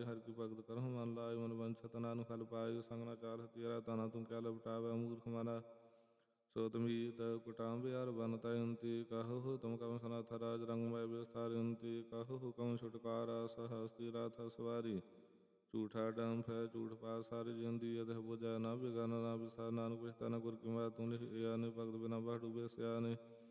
ਆਏ। ਹਰਿ ਕੀ ਭਗਤ ਕਰਹੁ ਮਨ ਲਾਏ। ਮਨ ਵੰਛਤ ਨਾਨਕ ਫਲ ਪਾਏ। ਸੰਗ ਨਾ ਚਾਰ ਹਥਿਆਰਾ ਤਾਨਾ ਤੂੰ ਕਿਆ ਲਪਟਾਵੈ। ਮੂਰਖ ਮਾਨਾ ਸੋ ਤਮੀਤ ਕੁਟਾਮ ਬਿਆਰ ਬਨ ਤਯੰਤੀ। ਕਹਹੁ ਤੁਮ ਕਮ ਸਨਾਥ ਰਾਜ ਰੰਗਮੈ ਵਿਸਥਾਰਯੰਤੀ। ਕਹਹੁ ਹੁਕਮ ਛੁਟਕਾਰਾ ਸਹਸਤੀ ਰਾਥ ਸਵਾਰੀ। ਝੂਠਾ ਡੰਫ ਹੈ ਝੂਠ ਪਾਸ ਸਾਰੀ ਜਿੰਦੀ। ਅਦਹ ਬੁਝੈ ਨਾ ਬਿਗਨ ਨਾ ਵਿਸਾਰ। ਨਾਨਕ ਪਛਤਾਨਾ ਗੁਰ ਕੀ ਬਾਤ ਤੂੰ ਲਿਖਿਆ ਨੇ। ਭਗਤ ਬਿਨਾ ਬਾਹਡੂ ਬਸਿਆ ਨੇ।